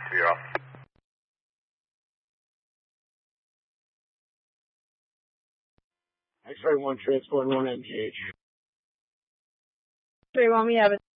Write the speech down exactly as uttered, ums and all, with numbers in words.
Zero. X-ray one, transport one M G H. Three one, we have it.